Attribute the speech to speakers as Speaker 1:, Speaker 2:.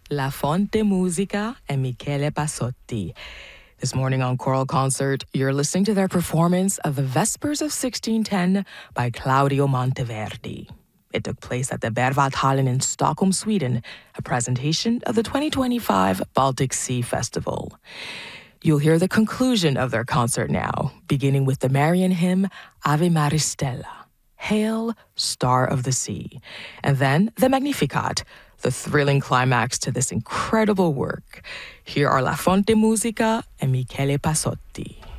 Speaker 1: La Fonte Musica and Michele Passotti. This morning on Choral Concert, you're listening to their performance of the Vespers of 1610 by Claudio Monteverdi. It took place at the Berwaldhallen in Stockholm, Sweden, a presentation of the 2025 Baltic Sea Festival. You'll hear the conclusion of their concert now, beginning with the Marian hymn Ave Maristella, Hail, Star of the Sea, and then the Magnificat, the thrilling climax to this incredible work. Here are La Fonte Musica and Michele Passotti.